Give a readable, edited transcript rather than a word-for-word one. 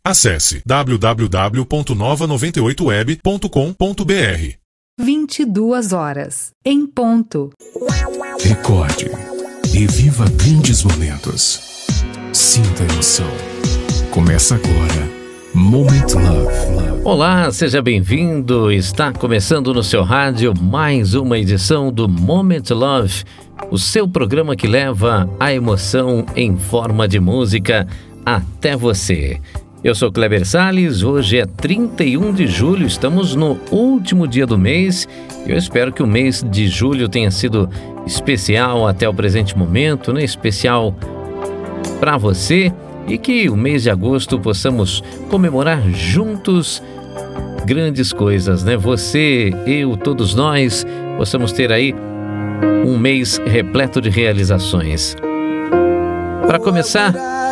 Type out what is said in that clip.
Acesse www.nova98web.com.br. 22 horas, em ponto. Recorde e viva grandes momentos. Sinta a emoção. Começa agora, Moment Love. Olá, seja bem-vindo. Está começando no seu rádio mais uma edição do Moment Love, o seu programa que leva a emoção em forma de música até você. Eu sou Kleber Salles, hoje é 31 de julho, estamos no último dia do mês. Eu espero que o mês de julho tenha sido especial até o presente momento, né? Especial para você, e que o mês de agosto possamos comemorar juntos grandes coisas, né? Você, eu, todos nós, possamos ter aí um mês repleto de realizações. Para começar,